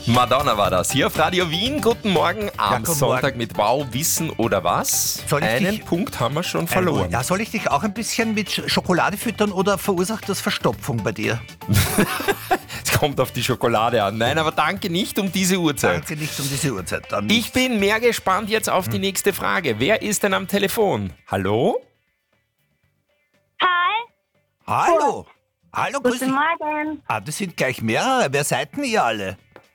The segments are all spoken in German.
Madonna war das. Hier auf Radio Wien. Guten Morgen am guten Sonntag Morgen. mit Wow, Wissen oder was? Soll ich Einen dich- Punkt haben wir schon verloren. Ja, soll ich dich auch ein bisschen mit Schokolade füttern oder verursacht das Verstopfung bei dir? Es kommt auf die Schokolade an. Nein, aber danke nicht um diese Uhrzeit. Danke nicht um diese Uhrzeit. Dann Ich bin mehr gespannt jetzt auf die nächste Frage. Wer ist denn am Telefon? Hallo? Hi, Hallo! Hallo, grüß dich. guten Morgen. Ah, das sind gleich mehrere. Wer seid denn ihr alle?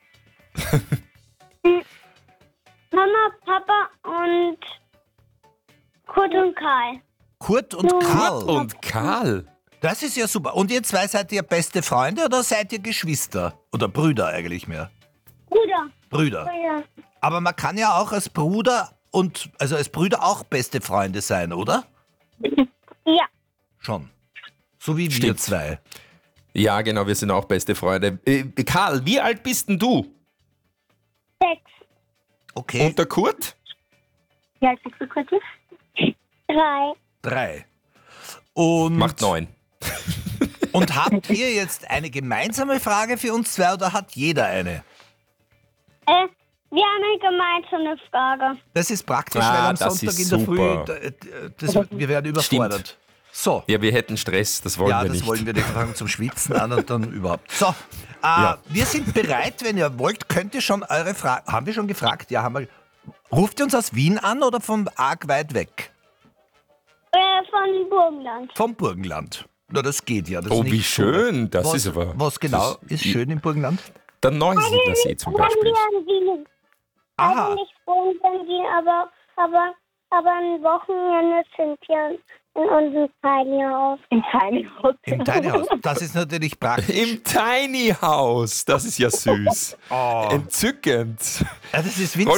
Mama, Papa und Kurt und Kai. Kurt und Kurt Karl. Und Karl. Das ist ja super. Und ihr zwei, seid ihr beste Freunde oder seid ihr Geschwister? Oder Brüder eigentlich mehr? Bruder. Brüder. Bruder. Aber man kann ja auch als Bruder und also als Brüder auch beste Freunde sein, oder? Ja, Schon. So wie wir Stimmt. zwei. Ja, genau, wir sind auch beste Freunde. Karl, wie alt bist denn du? 6. Okay, Und der Kurt? Wie alt bist du, Kurti? 3. 3. Und, Macht 9. und habt ihr jetzt eine gemeinsame Frage für uns zwei oder hat jeder eine? Wir haben eine gemeinsame Frage. Das ist praktisch, Ah, weil am das Sonntag ist in der super. Früh, wir werden überfordert. So, Ja, wir hätten Stress, das wollen ja, wir das nicht. wollen wir nicht. Fangen zum Schwitzen an und dann überhaupt. So, Ja. wir sind bereit, wenn ihr wollt, könnt ihr schon eure Fragen. Haben wir schon gefragt? Ja, haben wir. Ruft ihr uns aus Wien an oder von arg weit weg? Von Burgenland. Vom Burgenland. Na, das geht ja. Das Oh, ist nicht wie so schön. Das was, ist aber... Was genau das- ist schön im Burgenland? Der Neusiedlersee zum Beispiel. in Wien. Also Aha, nicht Burgenland in Wien, aber ein Wochenende sind wir in unserem Tiny House. Im Tiny House. im Tiny House. Das ist natürlich praktisch. Im Tiny House. Das ist ja süß. Oh. Entzückend. Ja, das ist winzig.